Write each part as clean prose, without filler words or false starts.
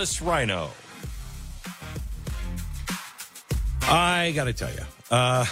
ballless rhino. I got to tell you,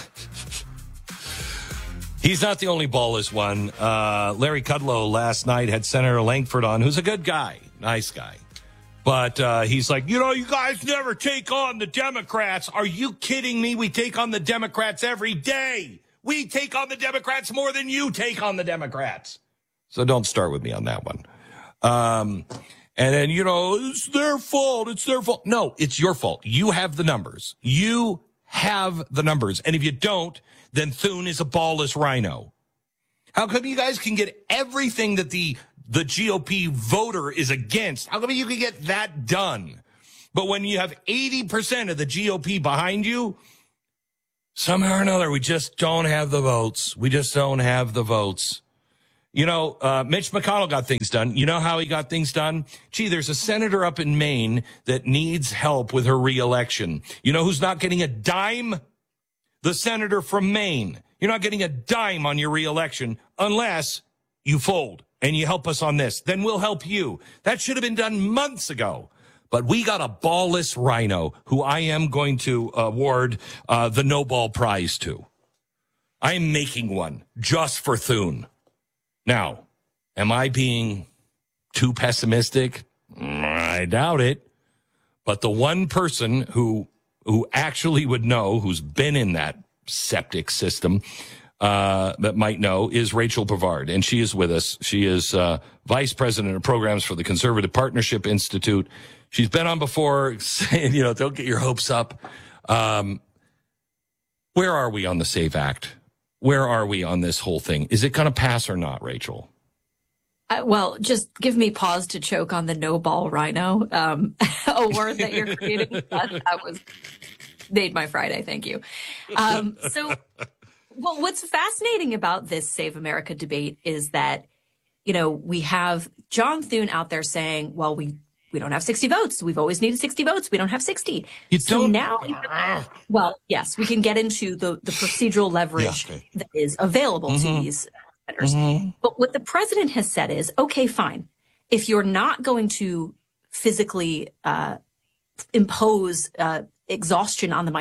he's not the only ballless one. Larry Kudlow last night had Senator Langford on, who's a good guy, nice guy. But he's like, you guys never take on the Democrats. Are you kidding me? We take on the Democrats every day. We take on the Democrats more than you take on the Democrats. So don't start with me on that one. And then, it's their fault. It's their fault. No, it's your fault. You have the numbers. You have the numbers. And if you don't, then Thune is a ballless rhino. How come you guys can get everything that the GOP voter is against? How come you can get that done? But when you have 80% of the GOP behind you, somehow or another, we just don't have the votes. We just don't have the votes. Mitch McConnell got things done. You know how he got things done? Gee, there's a senator up in Maine that needs help with her reelection. You know who's not getting a dime? The senator from Maine. You're not getting a dime on your reelection unless you fold and you help us on this. Then we'll help you. That should have been done months ago. But we got a ballless rhino who I am going to award the Nobel Prize to. I'm making one just for Thune. Now, am I being too pessimistic? I doubt it. But the one person who actually would know, who's been in that septic system, that might know, is Rachel Brevard. And she is with us. She is Vice President of Programs for the Conservative Partnership Institute. She's been on before saying, don't get your hopes up. Where are we on the SAVE Act? Where are we on this whole thing? Is it going to pass or not, Rachel? Well, just give me pause to choke on the no ball rhino, a word that you're creating. That was made my Friday. Thank you. Well, what's fascinating about this Save America debate is that, we have John Thune out there saying, well, we don't have 60 votes. We've always needed 60 votes. We don't have 60. So now, well, yes, we can get into the procedural leverage that is available to these senators. But what the president has said is, okay, fine. If you're not going to physically impose exhaustion on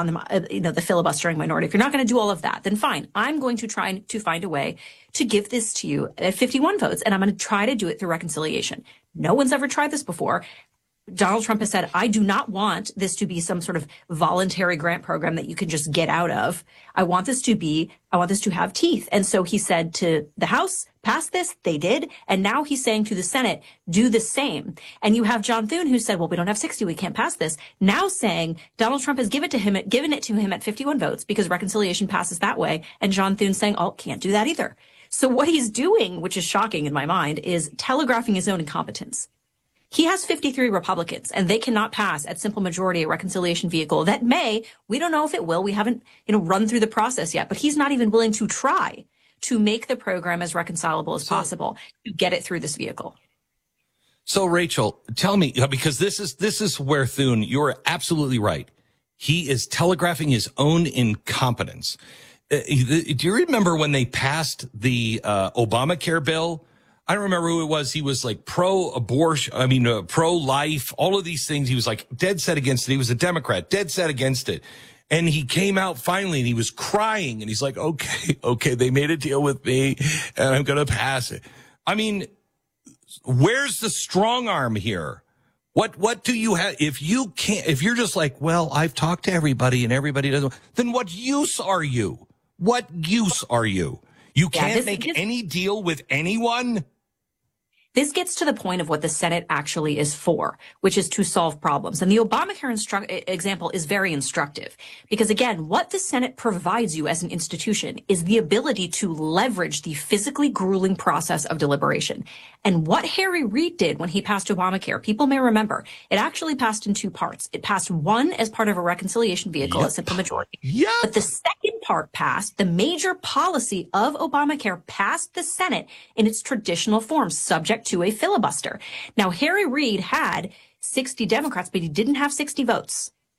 the filibustering minority, if you're not going to do all of that, then fine. I'm going to try to find a way to give this to you at 51 votes, and I'm going to try to do it through reconciliation. No one's ever tried this before. Donald Trump has said, I do not want this to be some sort of voluntary grant program that you can just get out of. I want this to have teeth. And so he said to the House, pass this. They did. And now he's saying to the Senate, do the same. And you have John Thune who said, well, we don't have 60. We can't pass this. Now saying Donald Trump has given it to him at 51 votes because reconciliation passes that way. And John Thune saying, oh, can't do that either. So what he's doing, which is shocking in my mind, is telegraphing his own incompetence. He has 53 Republicans, and they cannot pass at simple majority a reconciliation vehicle that we don't know if it will. We haven't, run through the process yet, but he's not even willing to try to make the program as reconcilable as possible to get it through this vehicle. So, Rachel, tell me, because this is where Thune, you're absolutely right. He is telegraphing his own incompetence. Do you remember when they passed the Obamacare bill? I don't remember who it was. He was like pro-abortion, pro-life, all of these things. He was like dead set against it. He was a Democrat, dead set against it. And he came out finally and he was crying and he's like, okay, they made a deal with me and I'm going to pass it. I mean, where's the strong arm here? What do you have? If you're just like, well, I've talked to everybody and everybody doesn't, then what use are you? What use are you? You can't make any deal with anyone? This gets to the point of what the Senate actually is for, which is to solve problems. And the Obamacare example is very instructive because, again, what the Senate provides you as an institution is the ability to leverage the physically grueling process of deliberation. And what Harry Reid did when he passed Obamacare, people may remember, it actually passed in two parts. It passed one as part of a reconciliation vehicle, a simple majority. But the second part passed, the major policy of Obamacare passed the Senate in its traditional form, subject to a filibuster. Now, Harry Reid had 60 Democrats, but he didn't have 60 votes.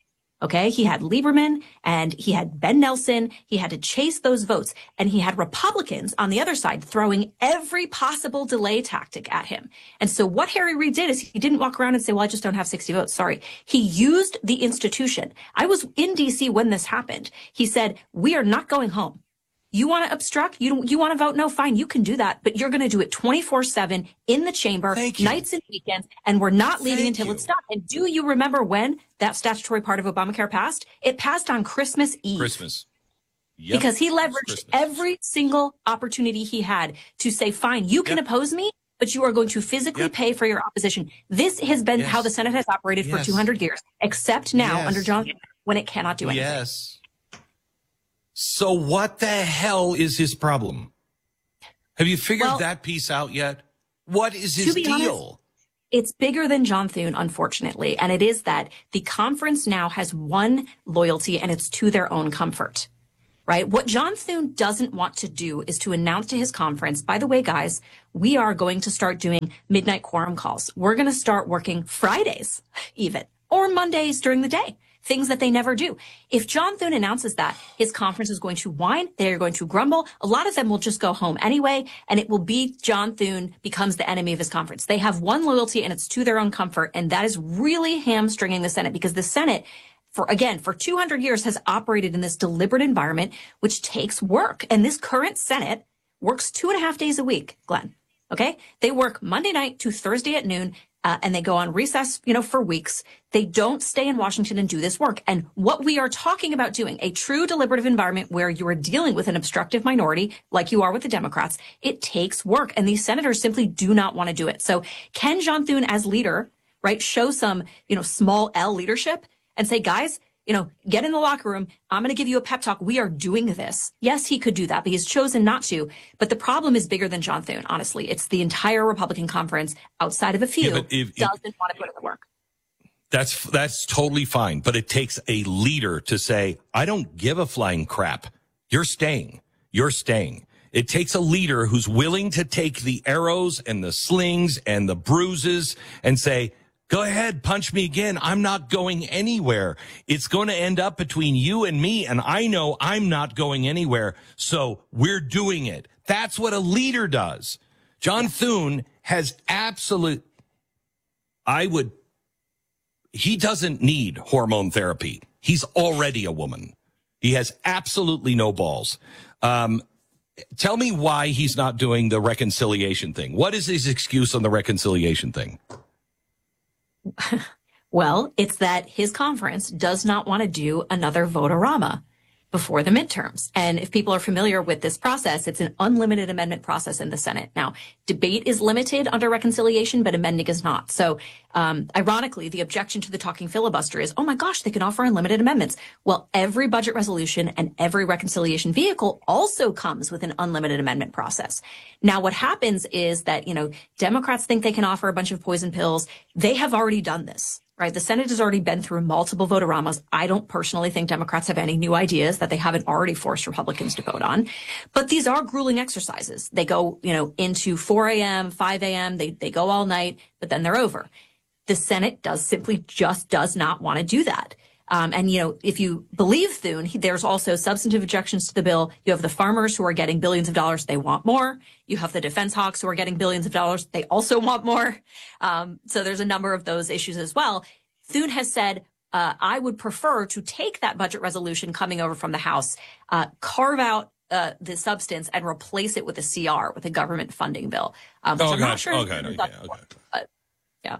Okay. He had Lieberman and he had Ben Nelson. He had to chase those votes, and he had Republicans on the other side throwing every possible delay tactic at him. And so what Harry Reid did is he didn't walk around and say, well, I just don't have 60 votes. Sorry. He used the institution. I was in DC when this happened. He said, we are not going home. You want to obstruct? You want to vote no? Fine, you can do that, but you're going to do it 24/7 in the chamber, nights and weekends, and we're not leaving until it's done. And do you remember when that statutory part of Obamacare passed? It passed on Christmas Eve. Christmas. Yep. Because he leveraged every single opportunity he had to say, fine, you can oppose me, but you are going to physically pay for your opposition. This has been how the Senate has operated for 200 years, except now under John when it cannot do anything. Yes. So what the hell is his problem? Have you figured that piece out yet? What is his deal? Honest, it's bigger than John Thune, unfortunately. And it is that the conference now has one loyalty, and it's to their own comfort, right? What John Thune doesn't want to do is to announce to his conference, by the way, guys, we are going to start doing midnight quorum calls. We're going to start working Fridays even, or Mondays during the day. Things that they never do. If John Thune announces that, his conference is going to whine, they're going to grumble. A lot of them will just go home anyway, and it will be John Thune becomes the enemy of his conference. They have one loyalty, and it's to their own comfort, and that is really hamstringing the Senate, because the Senate, for 200 years, has operated in this deliberate environment, which takes work. And this current Senate works 2.5 days a week, Glenn. Okay? They work Monday night to Thursday at noon. And they go on recess, for weeks. They don't stay in Washington and do this work. And what we are talking about doing, a true deliberative environment where you are dealing with an obstructive minority, like you are with the Democrats, it takes work. And these senators simply do not want to do it. So can John Thune as leader, right, show some, small L leadership and say, guys, get in the locker room. I'm going to give you a pep talk. We are doing this. Yes, he could do that, but he's chosen not to. But the problem is bigger than John Thune, honestly. It's the entire Republican conference outside of a few doesn't want to put in the work. That's totally fine. But it takes a leader to say, I don't give a flying crap. You're staying. You're staying. It takes a leader who's willing to take the arrows and the slings and the bruises and say, go ahead, punch me again. I'm not going anywhere. It's going to end up between you and me, and I know I'm not going anywhere, so we're doing it. That's what a leader does. John Thune has he doesn't need hormone therapy. He's already a woman. He has absolutely no balls. Tell me why he's not doing the reconciliation thing. What is his excuse on the reconciliation thing? Well, it's that his conference does not want to do another vote-a-rama before the midterms. And if people are familiar with this process, it's an unlimited amendment process in the Senate. Now, debate is limited under reconciliation, but amending is not. So, ironically, the objection to the talking filibuster is, oh my gosh, they can offer unlimited amendments. Well, every budget resolution and every reconciliation vehicle also comes with an unlimited amendment process. Now, what happens is that, Democrats think they can offer a bunch of poison pills. They have already done this. Right. The Senate has already been through multiple vote-a-ramas. I don't personally think Democrats have any new ideas that they haven't already forced Republicans to vote on. But these are grueling exercises. They go, into 4 a.m., 5 a.m. They go all night, but then they're over. The Senate does not want to do that. And, if you believe Thune, there's also substantive objections to the bill. You have the farmers who are getting billions of dollars. They want more. You have the defense hawks who are getting billions of dollars. They also want more. So there's a number of those issues as well. Thune has said, I would prefer to take that budget resolution coming over from the House, carve out the substance and replace it with a CR, with a government funding bill. I'm not sure. Okay. But yeah.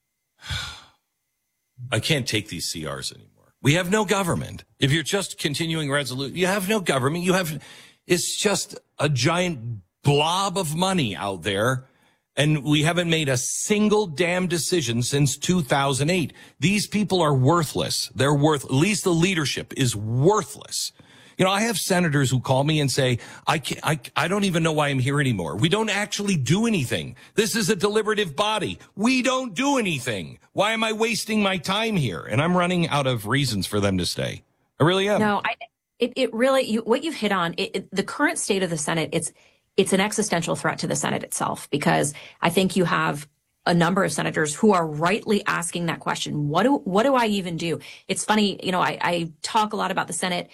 I can't take these CRs anymore. We have no government. If you're just continuing resolution, you have no government. It's just a giant blob of money out there. And we haven't made a single damn decision since 2008. These people are worthless. At least the leadership is worthless. I have senators who call me and say, I don't even know why I'm here anymore. We don't actually do anything. This is a deliberative body. We don't do anything. Why am I wasting my time here? And I'm running out of reasons for them to stay. I really am. No, it really, what you've hit on, the current state of the Senate, it's an existential threat to the Senate itself, because I think you have a number of senators who are rightly asking that question. What do I even do? It's funny, I talk a lot about the Senate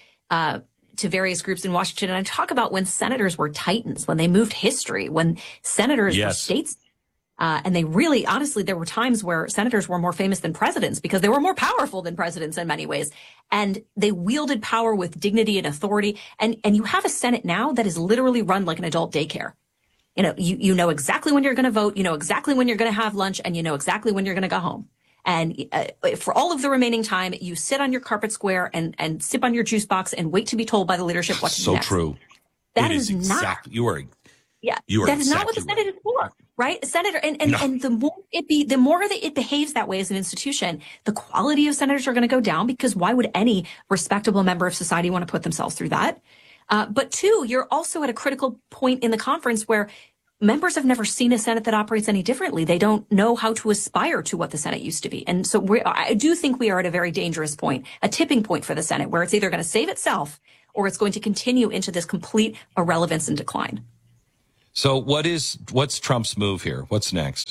to various groups in Washington, and I talk about when senators were titans, when they moved history, when senators were states. And they really, honestly, there were times where senators were more famous than presidents because they were more powerful than presidents in many ways. And they wielded power with dignity and authority. And you have a Senate now that is literally run like an adult daycare. You know exactly when you're going to vote, you know exactly when you're going to have lunch, and you know exactly when you're going to go home. And for all of the remaining time, you sit on your carpet square and sip on your juice box and wait to be told by the leadership what to do next. So true. That is not. That is not what the Senate is for, right? Senator, and the more that it behaves that way as an institution, the quality of senators are going to go down, because why would any respectable member of society want to put themselves through that? But two, you're also at a critical point in the conference where members have never seen a Senate that operates any differently. They don't know how to aspire to what the Senate used to be. And so I do think we are at a very dangerous point, a tipping point for the Senate, where it's either going to save itself or it's going to continue into this complete irrelevance and decline. So what's Trump's move here? What's next?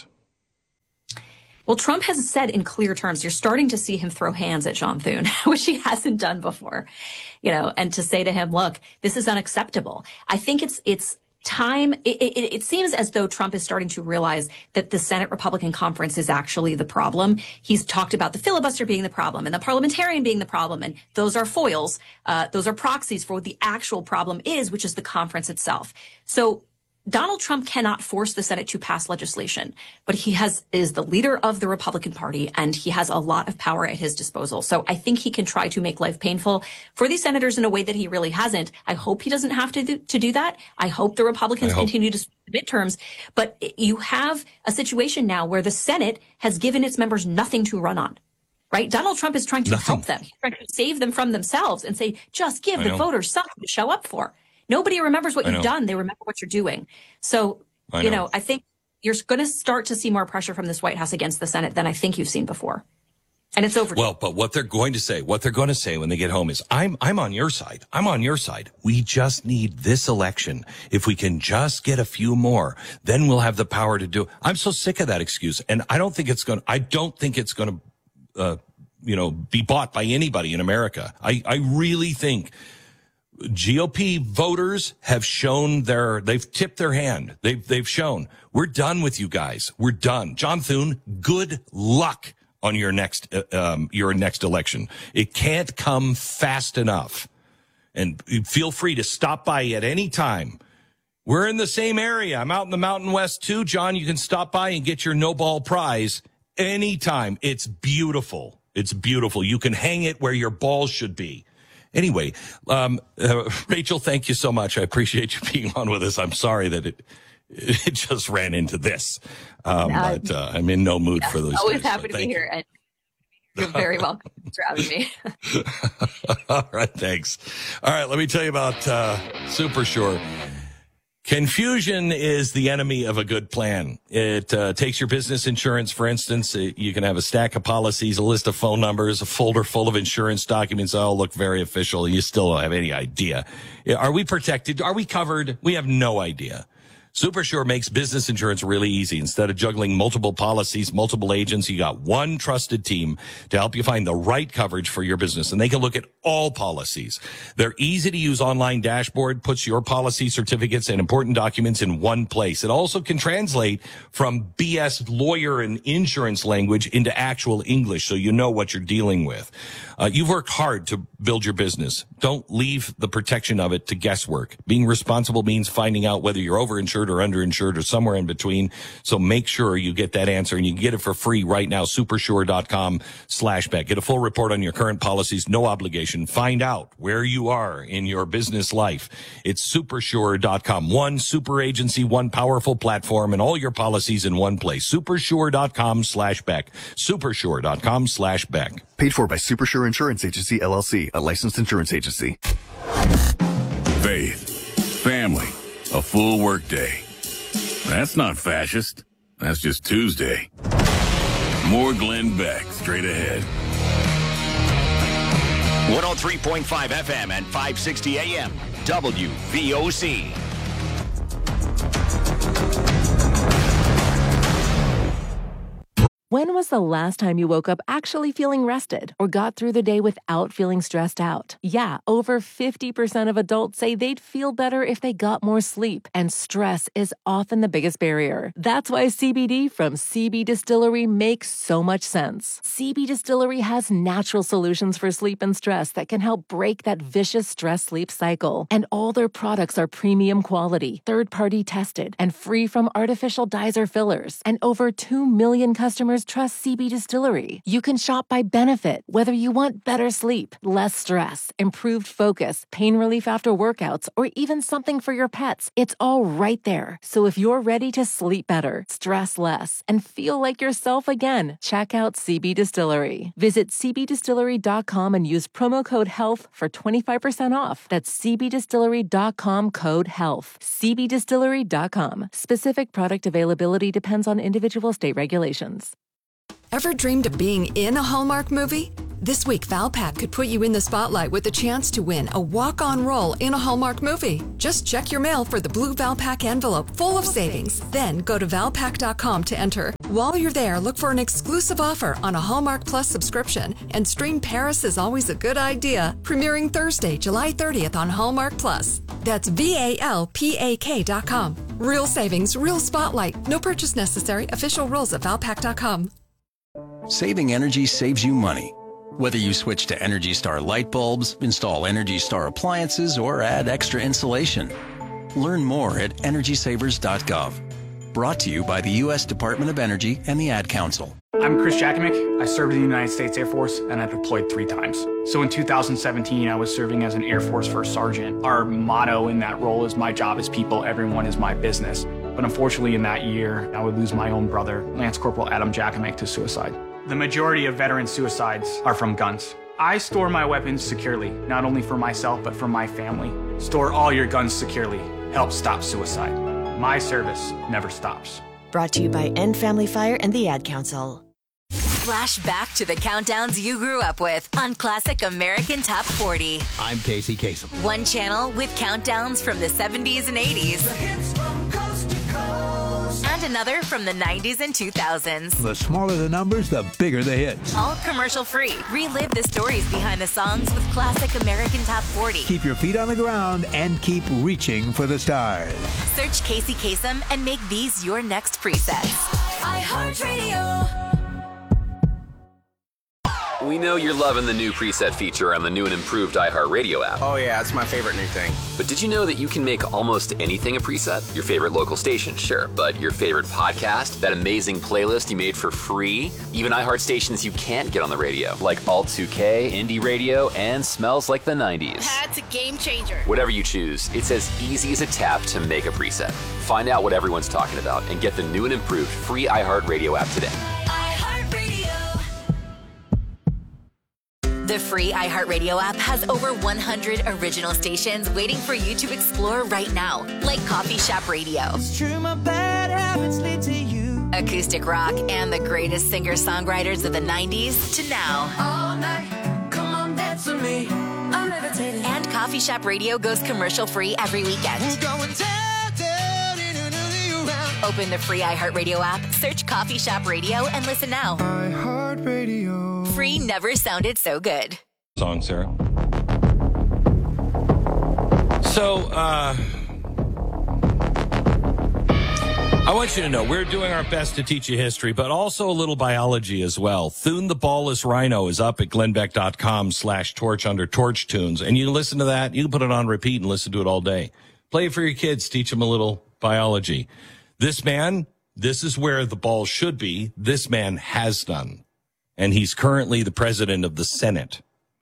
Well, Trump has said in clear terms, you're starting to see him throw hands at John Thune, which he hasn't done before, and to say to him, look, this is unacceptable. I think it's time. It seems as though Trump is starting to realize that the Senate Republican Conference is actually the problem. He's talked about the filibuster being the problem and the parliamentarian being the problem. And those are foils. Those are proxies for what the actual problem is, which is the conference itself. So Donald Trump cannot force the Senate to pass legislation, but he is the leader of the Republican Party, and he has a lot of power at his disposal. So I think he can try to make life painful for these senators in a way that he really hasn't. I hope he doesn't have to do that. I hope the Republicans continue to swing the midterms. But you have a situation now where the Senate has given its members nothing to run on. Right? Donald Trump is trying to help them. He's trying to save them from themselves and say, just give the voters something to show up for. Nobody remembers what you've done. They remember what you're doing. So, I think you're going to start to see more pressure from this White House against the Senate than I think you've seen before. And it's over. Well, but what they're going to say when they get home is, I'm on your side. I'm on your side. We just need this election. If we can just get a few more, then we'll have the power to do it. I'm so sick of that excuse. And I don't think it's going to, be bought by anybody in America. I really think GOP voters have shown they've tipped their hand. They've shown, we're done with you guys. We're done. John Thune, good luck on your next election. It can't come fast enough. And feel free to stop by at any time. We're in the same area. I'm out in the Mountain West too. John, you can stop by and get your Nobel Prize anytime. It's beautiful. It's beautiful. You can hang it where your balls should be. Anyway, Rachel, thank you so much. I appreciate you being on with us. I'm sorry that it just ran into this. But I'm in no mood for those. Always happy to be here. And you're very welcome for having me. All right. Thanks. All right. Let me tell you about SuperSure. Confusion is the enemy of a good plan. It takes your business insurance, for instance. You can have a stack of policies, a list of phone numbers, a folder full of insurance documents, all look very official, and you still don't have any idea. Are we protected? Are we covered? We have no idea. SuperSure makes business insurance really easy. Instead of juggling multiple policies, multiple agents, you got one trusted team to help you find the right coverage for your business. And they can look at all policies. Their easy-to-use online dashboard puts your policy certificates and important documents in one place. It also can translate from BS lawyer and insurance language into actual English, so you know what you're dealing with. You've worked hard to build your business. Don't leave the protection of it to guesswork. Being responsible means finding out whether you're overinsured or underinsured or somewhere in between. So make sure you get that answer, and you can get it for free right now. Supersure.com/bet. Get a full report on your current policies. No obligation. Find out where you are in your business life. It's supersure.com. One super agency, one powerful platform, and all your policies in one place. Supersure.com/Beck. Supersure.com/Beck. Paid for by SuperSure Insurance Agency, LLC, a licensed insurance agency. Faith, family, a full workday. That's not fascist. That's just Tuesday. More Glenn Beck straight ahead. 103.5 FM and 560 AM, WVOC. When was the last time you woke up actually feeling rested or got through the day without feeling stressed out? Yeah, over 50% of adults say they'd feel better if they got more sleep, and stress is often the biggest barrier. That's why CBD from CB Distillery makes so much sense. CB Distillery has natural solutions for sleep and stress that can help break that vicious stress-sleep cycle. And all their products are premium quality, third-party tested, and free from artificial dyes or fillers. And over 2 million customers trust CB Distillery. You can shop by benefit, whether you want better sleep, less stress, improved focus, pain relief after workouts, or even something for your pets. It's all right there. So if you're ready to sleep better, stress less, and feel like yourself again, check out CB Distillery. Visit cbdistillery.com and use promo code HEALTH for 25% off. That's cbdistillery.com, code HEALTH. cbdistillery.com. Specific product availability depends on individual state regulations. Ever dreamed of being in a Hallmark movie? This week, Valpak could put you in the spotlight with the chance to win a walk-on role in a Hallmark movie. Just check your mail for the blue Valpak envelope full of savings. Then go to Valpak.com to enter. While you're there, look for an exclusive offer on a Hallmark Plus subscription, and stream Paris is Always a Good Idea, premiering Thursday, July 30th on Hallmark Plus. That's VALPAK.com. Real savings, real spotlight. No purchase necessary. Official rules at Valpak.com. Saving energy saves you money. Whether you switch to Energy Star light bulbs, install Energy Star appliances, or add extra insulation. Learn more at EnergySavers.gov. Brought to you by the U.S. Department of Energy and the Ad Council. I'm Chris Jakimick. I served in the United States Air Force, and I deployed 3 times. So in 2017, I was serving as an Air Force First Sergeant. Our motto in that role is, "My job is people, everyone is my business." But unfortunately, in that year, I would lose my own brother, Lance Corporal Adam Jakimick, to suicide. The majority of veteran suicides are from guns. I store my weapons securely, not only for myself, but for my family. Store all your guns securely. Help stop suicide. My service never stops. Brought to you by End Family Fire and the Ad Council. Flash back to the countdowns you grew up with on Classic American Top 40. I'm Casey Kasem. One channel with countdowns from the 70s and 80s. The hits from coast to coast. And another from the 90s and 2000s. The smaller the numbers, the bigger the hits. All commercial free. Relive the stories behind the songs with Classic American Top 40. Keep your feet on the ground and keep reaching for the stars. Search Casey Kasem and make these your next presets. iHeartRadio. We know you're loving the new preset feature on the new and improved iHeartRadio app. Oh yeah, it's my favorite new thing. But did you know that you can make almost anything a preset? Your favorite local station, sure, but your favorite podcast, that amazing playlist you made for free, even iHeart stations you can't get on the radio, like Alt 2K, Indie Radio, and Smells Like the 90s. That's a game changer. Whatever you choose, it's as easy as a tap to make a preset. Find out what everyone's talking about and get the new and improved free iHeartRadio app today. The free iHeartRadio app has over 100 original stations waiting for you to explore right now, like Coffee Shop Radio, It's true, my bad habits lead to you. Acoustic rock, and the greatest singer-songwriters of the 90s to now. All night, come on, dance with me. I'm levitating. And Coffee Shop Radio goes commercial-free every weekend. We're going down, down, in another round. Open the free iHeartRadio app, search Coffee Shop Radio, and listen now. iHeartRadio. Free never sounded so good. Song, Sarah. So, I want you to know we're doing our best to teach you history, but also a little biology as well. Thune the Ballless Rhino is up at glenbeck.com/torch under Torch Tunes. And you can listen to that. You can put it on repeat and listen to it all day. Play it for your kids. Teach them a little biology. This man, this is where the ball should be. This man has done. And he's currently the president of the Senate.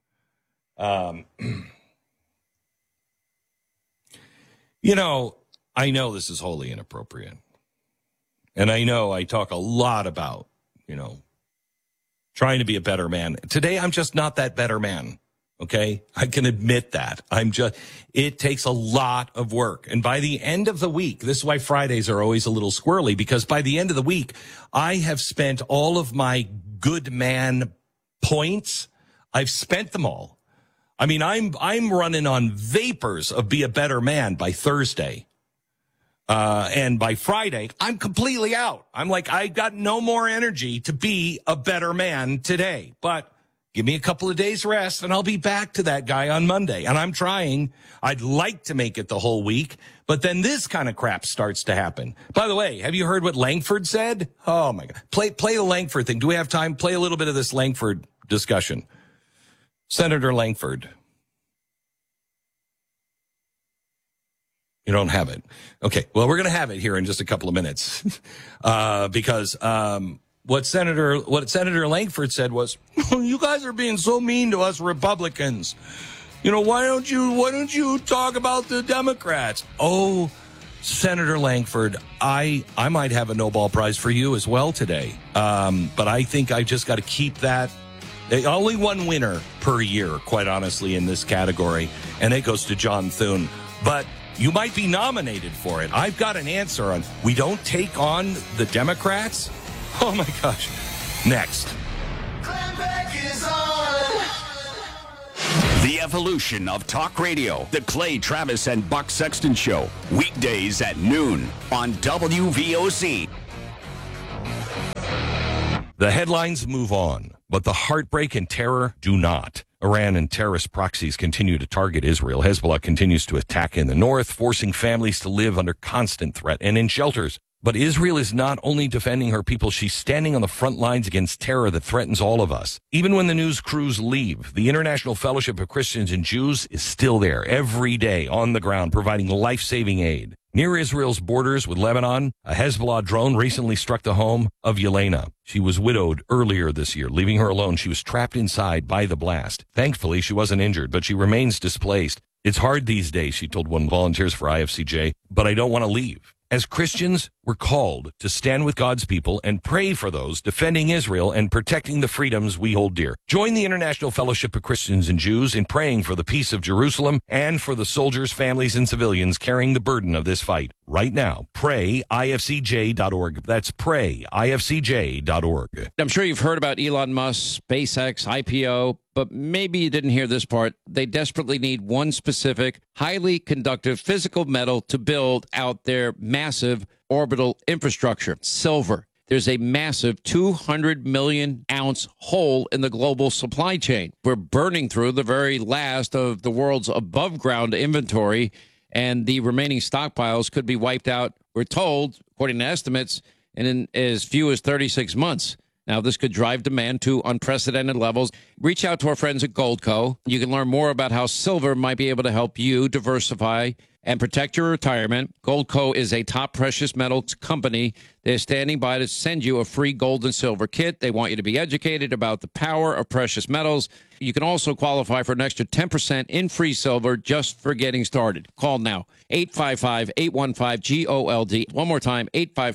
You know, I know this is wholly inappropriate. And I know I talk a lot about, trying to be a better man. Today, I'm just not that better man. Okay? I can admit that. It takes a lot of work. And by the end of the week, this is why Fridays are always a little squirrely, because by the end of the week, I have spent all of my good man points. I've spent them all. I mean, I'm running on vapors of be a better man by Thursday. And by Friday, I'm completely out. I'm like, I got no more energy to be a better man today. But give me a couple of days rest and I'll be back to that guy on Monday. And I'm trying. I'd like to make it the whole week, but then this kind of crap starts to happen. By the way, have you heard what Langford said? Oh my God. Play the Langford thing. Do we have time? Play a little bit of this Langford discussion. Senator Langford. You don't have it. Okay. Well, we're going to have it here in just a couple of minutes. Because, what Senator Langford said was, you guys are being so mean to us Republicans. You know, why don't you talk about the Democrats? Oh, Senator Langford, I might have a Nobel Prize for you as well today. But I think I just got to keep that. Only one winner per year, quite honestly, in this category. And it goes to John Thune. But you might be nominated for it. I've got an answer on, we don't take on the Democrats? Oh, my gosh. Next. The evolution of talk radio. The Clay Travis and Buck Sexton Show. Weekdays at noon on WVOC. The headlines move on, but the heartbreak and terror do not. Iran and terrorist proxies continue to target Israel. Hezbollah continues to attack in the north, forcing families to live under constant threat and in shelters. But Israel is not only defending her people, she's standing on the front lines against terror that threatens all of us. Even when the news crews leave, the International Fellowship of Christians and Jews is still there every day on the ground, providing life-saving aid. Near Israel's borders with Lebanon, a Hezbollah drone recently struck the home of Yelena. She was widowed earlier this year, leaving her alone. She was trapped inside by the blast. Thankfully, she wasn't injured, but she remains displaced. It's hard these days, she told one volunteers for IFCJ, but I don't want to leave. As Christians, we're called to stand with God's people and pray for those defending Israel and protecting the freedoms we hold dear. Join the International Fellowship of Christians and Jews in praying for the peace of Jerusalem and for the soldiers, families, and civilians carrying the burden of this fight. Right now, pray ifcj.org. That's prayifcj.org. I'm sure you've heard about Elon Musk, SpaceX, IPO, but maybe you didn't hear this part. They desperately need one specific, highly conductive physical metal to build out their massive orbital infrastructure, silver. There's a massive 200 million ounce hole in the global supply chain. We're burning through the very last of the world's above ground inventory, and the remaining stockpiles could be wiped out, we're told, according to estimates, in as few as 36 months. Now, this could drive demand to unprecedented levels. Reach out to our friends at Goldco. You can learn more about how silver might be able to help you diversify and protect your retirement. Goldco is a top precious metals company. They're standing by to send you a free gold and silver kit. They want you to be educated about the power of precious metals. You can also qualify for an extra 10% in free silver just for getting started. Call now, 855-815-GOLD. One more time,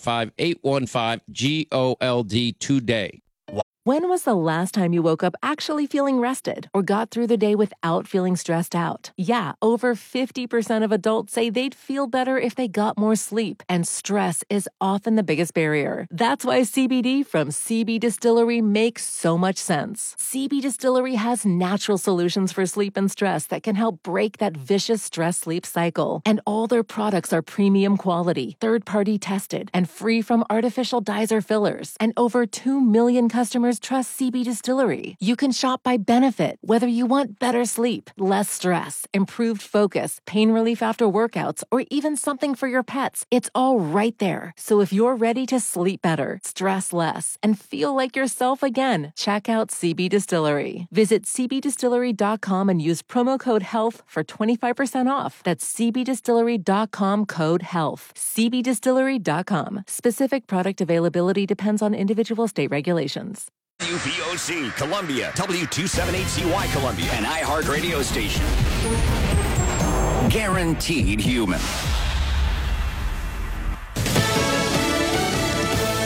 855-815-GOLD today. When was the last time you woke up actually feeling rested or got through the day without feeling stressed out? Yeah, over 50% of adults say they'd feel better if they got more sleep, and stress is often the biggest barrier. That's why CBD from CB Distillery makes so much sense. CB Distillery has natural solutions for sleep and stress that can help break that vicious stress-sleep cycle. And all their products are premium quality, third-party tested, and free from artificial dyes or fillers. And over 2 million customers trust CB Distillery. You can shop by benefit, whether you want better sleep, less stress, improved focus, pain relief after workouts, or even something for your pets. It's all right there. So if you're ready to sleep better, stress less, and feel like yourself again, check out CB Distillery. Visit cbdistillery.com and use promo code HEALTH for 25% off. That's cbdistillery.com, code HEALTH. cbdistillery.com. Specific product availability depends on individual state regulations. WVOC Columbia, W278CY Columbia, an iHeart radio station. Guaranteed human.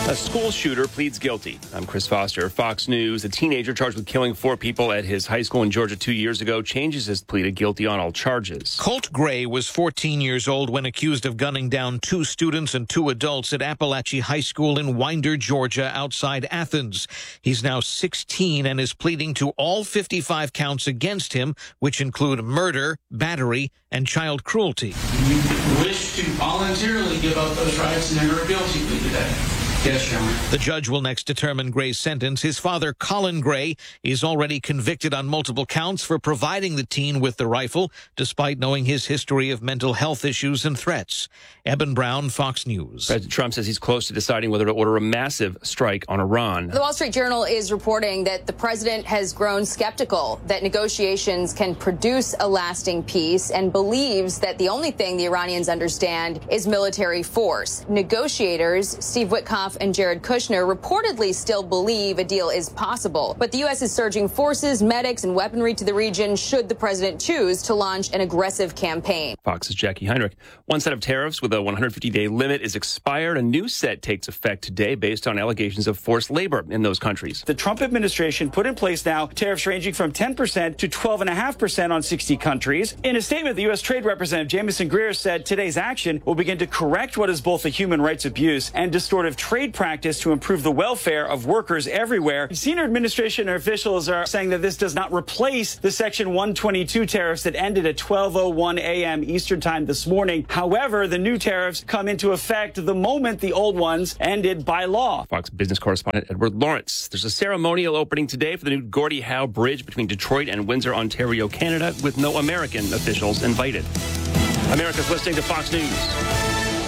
A school shooter pleads guilty. I'm Chris Foster, Fox News. A teenager charged with killing 4 people at his high school in Georgia 2 years ago changes his plea to guilty on all charges. Colt Gray was 14 years old when accused of gunning down 2 students and 2 adults at Appalachia High School in Winder, Georgia, outside Athens. He's now 16 and is pleading to all 55 counts against him, which include murder, battery, and child cruelty. You wish to voluntarily give up those rights and enter a guilty plea today? Yes, Your Honor. The judge will next determine Gray's sentence. His father, Colin Gray, is already convicted on multiple counts for providing the teen with the rifle, despite knowing his history of mental health issues and threats. Eben Brown, Fox News. President Trump says he's close to deciding whether to order a massive strike on Iran. The Wall Street Journal is reporting that the president has grown skeptical that negotiations can produce a lasting peace and believes that the only thing the Iranians understand is military force. Negotiators, Steve Witkoff and Jared Kushner, reportedly still believe a deal is possible. But the U.S. is surging forces, medics, and weaponry to the region should the president choose to launch an aggressive campaign. Fox's Jackie Heinrich. One set of tariffs with a 150-day limit is expired. A new set takes effect today based on allegations of forced labor in those countries. The Trump administration put in place now tariffs ranging from 10% to 12.5% on 60 countries. In a statement, the U.S. Trade Representative Jamieson Greer said today's action will begin to correct what is both a human rights abuse and distortive trade practice to improve the welfare of workers everywhere. Senior administration officials are saying that this does not replace the Section 122 tariffs that ended at 12:01 a.m. Eastern Time this morning. However, the new tariffs come into effect the moment the old ones ended by law. Fox business correspondent Edward Lawrence. There's a ceremonial opening today for the new Gordie Howe Bridge between Detroit and Windsor, Ontario, Canada, with no American officials invited. America's listening to Fox News.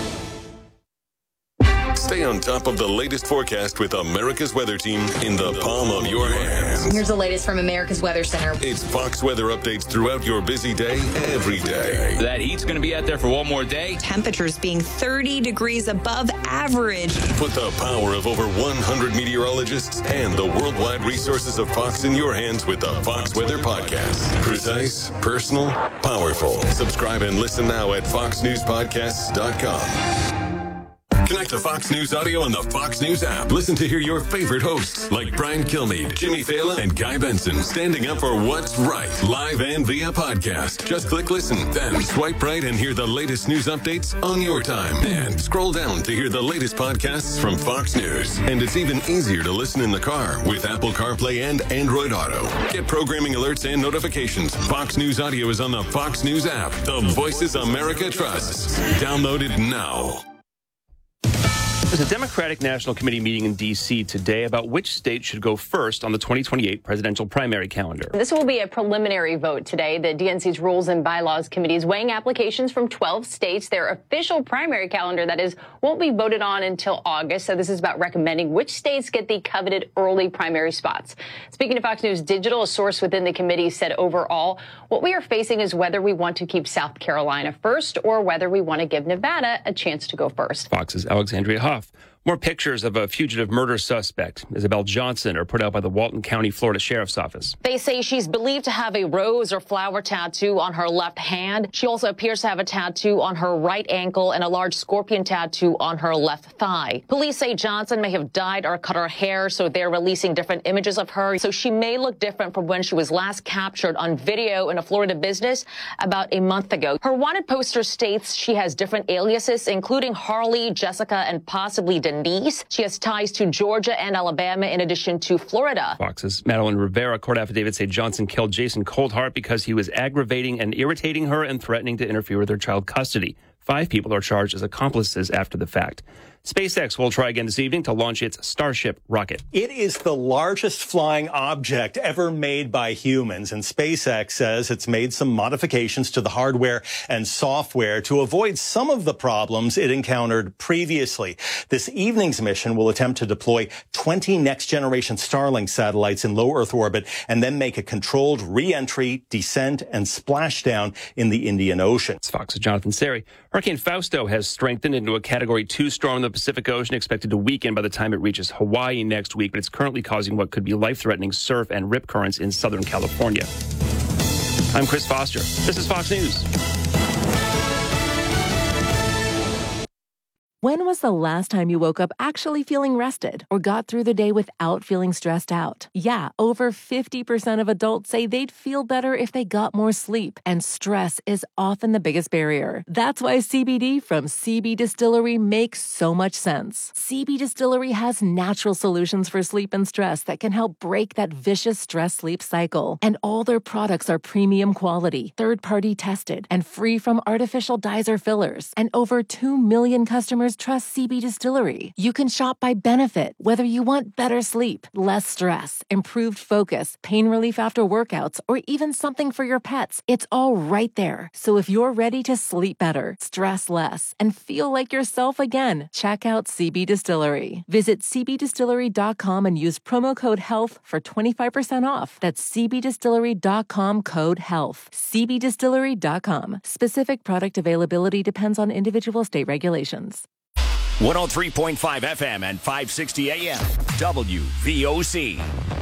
Stay on top of the latest forecast with America's Weather Team in the palm of your hands. Here's the latest from America's Weather Center. It's Fox weather updates throughout your busy day, every day. That heat's going to be out there for one more day. Temperatures being 30 degrees above average. Put the power of over 100 meteorologists and the worldwide resources of Fox in your hands with the Fox Weather Podcast. Precise, personal, powerful. Subscribe and listen now at foxnewspodcasts.com. Connect to Fox News Audio on the Fox News app. Listen to hear your favorite hosts like Brian Kilmeade, Jimmy Fallon, and Guy Benson standing up for what's right, live and via podcast. Just click listen, then swipe right and hear the latest news updates on your time. And scroll down to hear the latest podcasts from Fox News. And it's even easier to listen in the car with Apple CarPlay and Android Auto. Get programming alerts and notifications. Fox News Audio is on the Fox News app. The voices America trusts. Download it now. There's a Democratic National Committee meeting in D.C. today about which state should go first on the 2028 presidential primary calendar. This will be a preliminary vote today. The DNC's Rules and Bylaws Committee is weighing applications from 12 states. Their official primary calendar, that is, won't be voted on until August. So this is about recommending which states get the coveted early primary spots. Speaking to Fox News Digital, a source within the committee said overall, what we are facing is whether we want to keep South Carolina first or whether we want to give Nevada a chance to go first. Fox's Alexandria Hoff. More pictures of a fugitive murder suspect, Isabel Johnson, are put out by the Walton County, Florida Sheriff's Office. They say she's believed to have a rose or flower tattoo on her left hand. She also appears to have a tattoo on her right ankle and a large scorpion tattoo on her left thigh. Police say Johnson may have dyed or cut her hair, so they're releasing different images of her. So she may look different from when she was last captured on video in a Florida business about a month ago. Her wanted poster states she has different aliases, including Harley, Jessica, and possibly Denise. She has ties to Georgia and Alabama in addition to Florida. Fox's Madeline Rivera court affidavit say Johnson killed Jason Coldhart because he was aggravating and irritating her and threatening to interfere with her child custody. 5 people are charged as accomplices after the fact. SpaceX will try again this evening to launch its Starship rocket. It is the largest flying object ever made by humans, and SpaceX says it's made some modifications to the hardware and software to avoid some of the problems it encountered previously. This evening's mission will attempt to deploy 20 next-generation Starlink satellites in low Earth orbit and then make a controlled re-entry, descent, and splashdown in the Indian Ocean. It's Fox's Jonathan Seri. Hurricane Fausto has strengthened into a Category 2 storm in the Pacific Ocean, expected to weaken by the time it reaches Hawaii next week, but it's currently causing what could be life-threatening surf and rip currents in Southern California. I'm Chris Foster. This is Fox News. When was the last time you woke up actually feeling rested or got through the day without feeling stressed out? Yeah, over 50% of adults say they'd feel better if they got more sleep, and stress is often the biggest barrier. That's why CBD from CB Distillery makes so much sense. CB Distillery has natural solutions for sleep and stress that can help break that vicious stress-sleep cycle. And all their products are premium quality, third-party tested, and free from artificial dyes or fillers. And over 2 million customers trust CB Distillery. You can shop by benefit, whether you want better sleep, less stress, improved focus, pain relief after workouts, or even something for your pets. It's all right there. So if you're ready to sleep better, stress less, and feel like yourself again, check out CB Distillery. Visit cbdistillery.com and use promo code HEALTH for 25% off. That's cbdistillery.com, code HEALTH. cbdistillery.com. Specific product availability depends on individual state regulations. 103.5 FM and 560 AM, WVOC.